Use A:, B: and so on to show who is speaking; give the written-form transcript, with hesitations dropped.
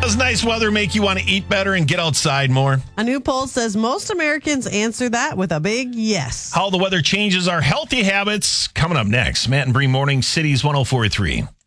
A: Does nice weather make you want to eat better and get outside more?
B: A new poll says most Americans answer that with a big yes.
A: How the weather changes our healthy habits. Coming up next, Matt and Bree Morning Cities 104.3.